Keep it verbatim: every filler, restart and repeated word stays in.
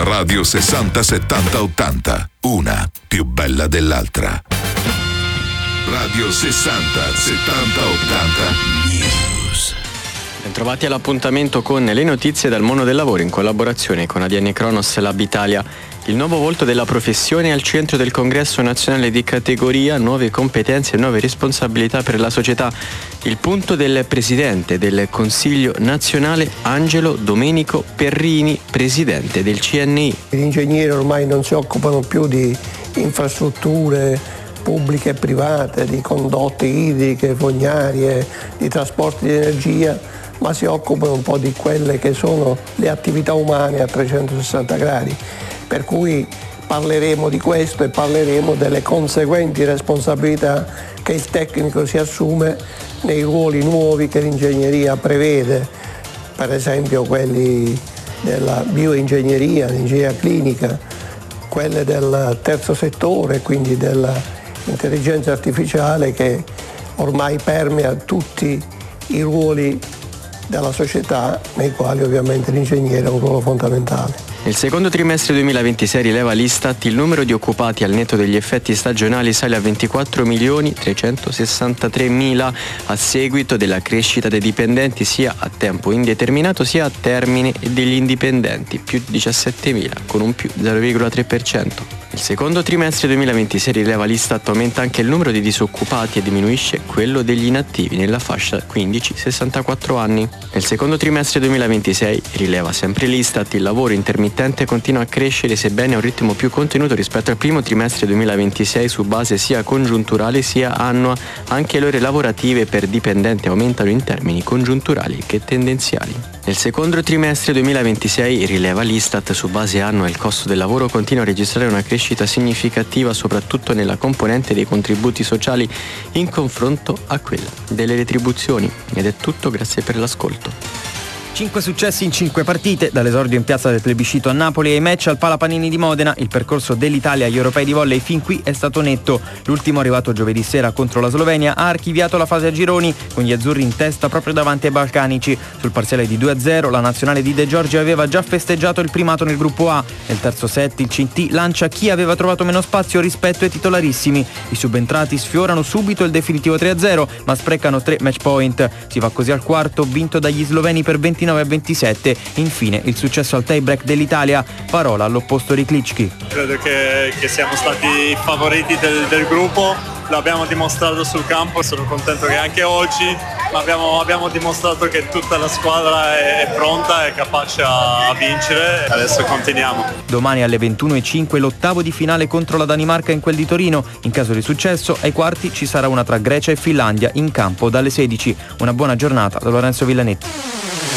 Radio sessanta settanta ottanta, una più bella dell'altra. Radio sessanta settanta ottanta News. Bentrovati all'appuntamento con le notizie dal mondo del lavoro in collaborazione con A D N Kronos Lab Italia. Il nuovo volto della professione è al centro del congresso nazionale di categoria, nuove competenze e nuove responsabilità per la società. Il punto del presidente del Consiglio nazionale Angelo Domenico Perrini, presidente del C N I. Gli ingegneri ormai non si occupano più di infrastrutture pubbliche e private, di condotte idriche, fognarie, di trasporti di energia, ma si occupano un po' di quelle che sono le attività umane a trecentosessanta gradi. Per cui parleremo di questo e parleremo delle conseguenti responsabilità che il tecnico si assume nei ruoli nuovi che l'ingegneria prevede, per esempio quelli della bioingegneria, l'ingegneria clinica, quelle del terzo settore, quindi dell'intelligenza artificiale che ormai permea tutti i ruoli della società, nei quali ovviamente l'ingegnere ha un ruolo fondamentale. Nel secondo trimestre duemilaventisei, rileva l'Istat, il numero di occupati al netto degli effetti stagionali sale a ventiquattro milioni trecentosessantatré mila a seguito della crescita dei dipendenti sia a tempo indeterminato sia a termine e degli indipendenti, più diciassettemila, con un più zero virgola tre per cento. Il secondo trimestre duemilaventisei, rileva l'Istat, aumenta anche il numero di disoccupati e diminuisce quello degli inattivi nella fascia quindici sessantaquattro anni. Nel secondo trimestre duemilaventisei, rileva sempre l'Istat, il lavoro intermittente continua a crescere sebbene a un ritmo più contenuto rispetto al primo trimestre duemilaventisei su base sia congiunturale sia annua. Anche le ore lavorative per dipendente aumentano in termini congiunturali che tendenziali. Nel secondo trimestre duemilaventisei, rileva l'Istat, su base annua il costo del lavoro continua a registrare una crescita significativa soprattutto nella componente dei contributi sociali in confronto a quella delle retribuzioni. Ed è tutto, grazie per l'ascolto. Cinque successi in cinque partite, dall'esordio in piazza del plebiscito a Napoli ai match al Palapanini di Modena. Il percorso dell'Italia agli europei di volley fin qui è stato netto. L'ultimo, arrivato giovedì sera contro la Slovenia, ha archiviato la fase a gironi con gli azzurri in testa proprio davanti ai balcanici. Sul parziale di due a zero la nazionale di De Giorgi aveva già festeggiato il primato nel gruppo A. Nel terzo set il C T lancia chi aveva trovato meno spazio rispetto ai titolarissimi. I subentrati sfiorano subito il definitivo tre a zero, ma sprecano tre match point. Si va così al quarto, vinto dagli sloveni per ventinove a ventisette. Infine il successo al tie-break dell'Italia, parola all'opposto di Klitschko. Credo che, che siamo stati i favoriti del, del gruppo, l'abbiamo dimostrato sul campo, sono contento che anche oggi abbiamo, abbiamo dimostrato che tutta la squadra è, è pronta, è capace a, a vincere. Adesso continuiamo. Domani alle ventuno e cinque l'ottavo di finale contro la Danimarca in quel di Torino. In caso di successo ai quarti ci sarà una tra Grecia e Finlandia in campo dalle sedici. Una buona giornata da Lorenzo Villanetti.